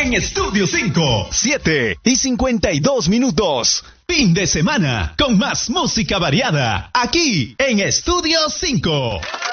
en Estudio 5. 7:52. Fin de semana con más música variada aquí en Estudio 5.